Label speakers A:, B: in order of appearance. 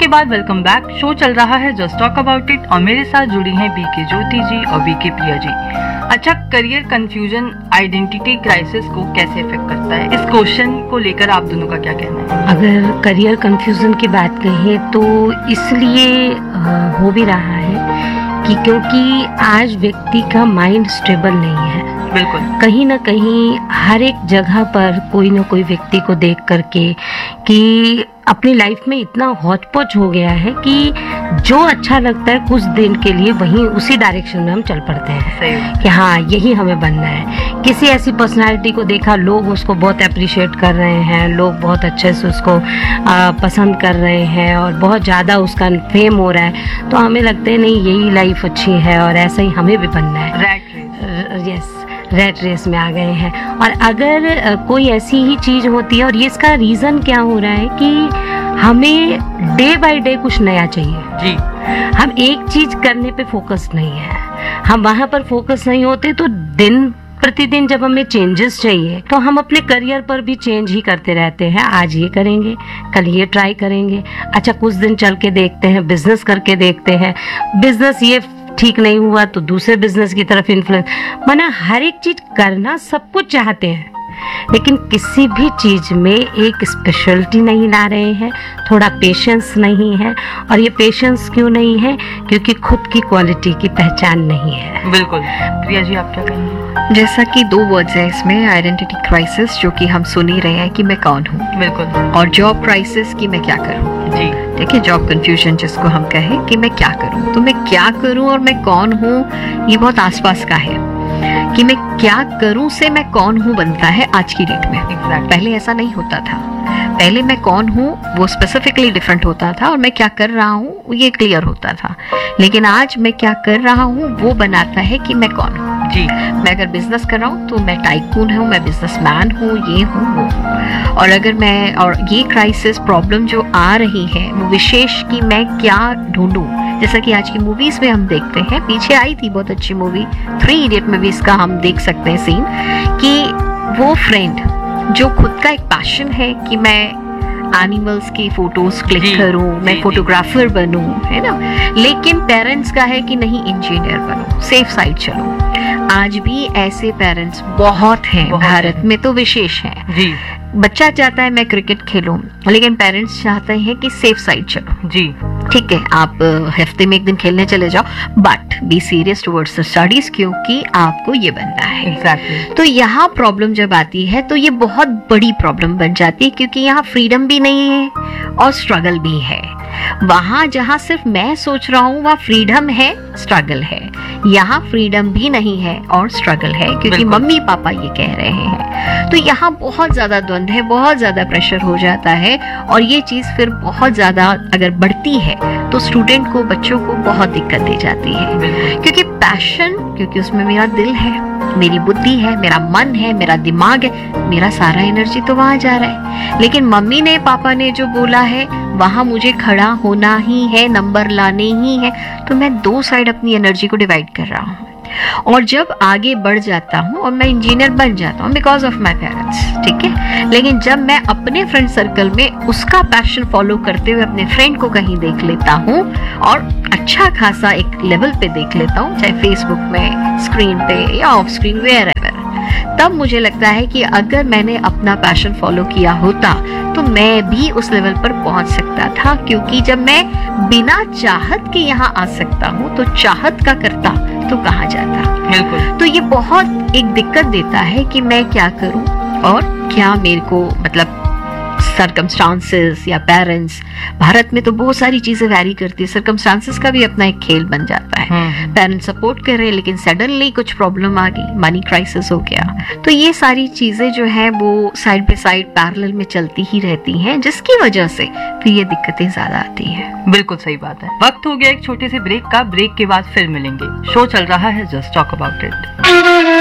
A: के बाद welcome back. Show चल रहा है जस्ट टॉक अबाउट इट और मेरे साथ जुड़ी हैं बीके ज्योति जी और बीके प्रिया जी। अच्छा, करियर कंफ्यूजन आइडेंटिटी क्राइसिस को कैसे इफेक्ट करता है, इस क्वेश्चन को लेकर आप दोनों का क्या कहना है?
B: अगर करियर कंफ्यूजन की बात कहें तो इसलिए हो भी रहा है कि क्योंकि आज व्यक्ति का माइंड स्टेबल नहीं है।
A: बिल्कुल,
B: कहीं ना कहीं हर एक जगह पर कोई ना कोई व्यक्ति को देख करके कि अपनी लाइफ में इतना हौच-पौच हो गया है कि जो अच्छा लगता है कुछ दिन के लिए वहीं उसी डायरेक्शन में हम चल पड़ते हैं कि हाँ यही हमें बनना है। किसी ऐसी पर्सनालिटी को देखा, लोग उसको बहुत अप्रिशिएट कर रहे हैं, लोग बहुत अच्छे से उसको पसंद कर रहे हैं और बहुत ज़्यादा उसका फेम हो रहा है, तो हमें लगता है नहीं यही लाइफ अच्छी है और ऐसा ही हमें भी बनना है। रेट रेस में आ गए हैं। और अगर कोई ऐसी ही चीज़ होती है, और ये इसका रीज़न क्या हो रहा है कि हमें डे बाय डे कुछ नया चाहिए
A: जी।
B: हम एक चीज़ करने पे फोकस नहीं है, हम वहाँ पर फोकस नहीं होते तो दिन प्रतिदिन जब हमें चेंजेस चाहिए तो हम अपने करियर पर भी चेंज ही करते रहते हैं। आज ये करेंगे, कल ये ट्राई करेंगे, अच्छा कुछ दिन चल के देखते हैं, बिजनेस करके देखते हैं, बिजनेस ये ठीक नहीं हुआ तो दूसरे बिजनेस की तरफ इन्फ्लुएंस, माना हर एक चीज करना सब कुछ चाहते हैं लेकिन किसी भी चीज में एक स्पेशलिटी नहीं ला रहे हैं, थोड़ा पेशेंस नहीं है। और ये पेशेंस क्यों नहीं है? क्योंकि खुद की क्वालिटी की पहचान नहीं है।
A: बिल्कुल, प्रिया जी आप क्या कहेंगे?
C: जैसा कि दो वर्ड्स हैं इसमें, आइडेंटिटी क्राइसिस जो कि हम सुन ही रहे हैं कि मैं कौन हूँ,
A: बिल्कुल, और
C: जॉब क्राइसिस कि मैं क्या करूँ
A: जी।
C: देखिए, जॉब कंफ्यूजन जिसको हम कहें कि मैं क्या करूँ, तो मैं क्या करूँ और मैं कौन हूँ ये बहुत आसपास का है। कि मैं क्या करूं से मैं कौन हूं बनता है आज की डेट में। पहले ऐसा नहीं होता था। पहले मैं कौन हूं वो स्पेसिफिकली डिफरेंट होता था और मैं क्या कर रहा हूं ये क्लियर होता था। लेकिन आज मैं क्या कर रहा हूं वो बनाता है कि मैं कौन हूं
A: जी।
C: मैं अगर बिजनेस कर रहा हूं तो मैं टाइकून हूं, मैं बिजनेसमैन हूं, ये हूं वो। और अगर मैं, और ये क्राइसिस प्रॉब्लम जो आ रही है वो विशेष कि मैं क्या ढूंढूं, जैसा कि आज की मूवीज में हम देखते हैं, पीछे आई थी बहुत अच्छी मूवी 3 इडियट में भी इसका हम देख सकते हैं सीन, कि वो फ्रेंड जो खुद का एक पैशन है कि मैं एनिमल्स की फोटोज क्लिक करूं, मैं फोटोग्राफर बनूं, है ना, लेकिन पेरेंट्स का है कि नहीं इंजीनियर बनूं, सेफ साइड चलो। आज भी ऐसे पेरेंट्स बहुत हैं, भारत में तो विशेष हैं
A: जी।
C: बच्चा चाहता है मैं क्रिकेट खेलूं लेकिन पेरेंट्स चाहते हैं कि सेफ साइड चलो जी। ठीक है, आप हफ्ते में एक दिन खेलने चले जाओ but be serious towards the studies क्योंकि आपको ये बनना है।
A: Exactly.
C: तो यहाँ प्रॉब्लम जब आती है तो ये बहुत बड़ी प्रॉब्लम बन जाती है क्योंकि यहाँ फ्रीडम भी नहीं है और स्ट्रगल भी है। वहां जहाँ सिर्फ मैं सोच रहा हूँ वहाँ फ्रीडम है, स्ट्रगल है। यहाँ फ्रीडम भी नहीं है और स्ट्रगल है क्योंकि मम्मी पापा ये कह रहे हैं। तो यहाँ बहुत ज्यादा द्वंद्व है, बहुत ज्यादा प्रेशर हो जाता है और ये चीज फिर बहुत ज्यादा अगर बढ़ती है तो स्टूडेंट को, बच्चों को बहुत दिक्कत दे जाती है। क्योंकि पैशन, क्योंकि उसमें मेरा दिल है, मेरी बुद्धि है, मेरा मन है, मेरा दिमाग है, मेरा सारा एनर्जी तो वहां जा रहा है। लेकिन मम्मी ने, पापा ने जो बोला है वहां मुझे खड़ा होना ही है, नंबर लाने ही है, तो मैं 2 साइड अपनी एनर्जी को डिवाइड कर रहा हूँ। और जब आगे बढ़ जाता हूँ और मैं इंजीनियर बन जाता हूँ बिकॉज ऑफ माई पेरेंट्स, ठीक है, लेकिन जब मैं अपने फ्रेंड सर्कल में उसका पैशन फॉलो करते हुए अपने फ्रेंड को कहीं देख लेता हूँ और अच्छा खासा एक लेवल पे देख लेता हूँ, चाहे फेसबुक में, स्क्रीन पे या ऑफ स्क्रीन, वेयर एवर, तब मुझे लगता है कि अगर मैंने अपना पैशन फॉलो किया होता तो मैं भी उस लेवल पर पहुंच सकता था। क्योंकि जब मैं बिना चाहत के यहाँ आ सकता हूँ तो चाहत का करता तो कहाँ जाता।
A: बिल्कुल।
C: तो ये बहुत एक दिक्कत देता है कि मैं क्या करूँ और क्या मेरे को, मतलब सर्कमस्टांसेस या पेरेंट्स, भारत में तो बहुत सारी चीजें वैरी करती है, सर्कमस्टांसेस का भी अपना एक खेल बन जाता है। पेरेंट्स सपोर्ट कर रहे हैं लेकिन सडनली कुछ प्रॉब्लम आ गई, मनी क्राइसिस हो गया, तो ये सारी चीजें जो है वो साइड बाय साइड पैरेलल में चलती ही रहती हैं, जिसकी वजह से फिर ये दिक्कतें ज्यादा आती हैं।
A: बिल्कुल सही बात है। वक्त हो गया एक छोटे से ब्रेक का, ब्रेक के बाद फिर मिलेंगे। शो चल रहा है जस्ट टॉक अबाउट इट।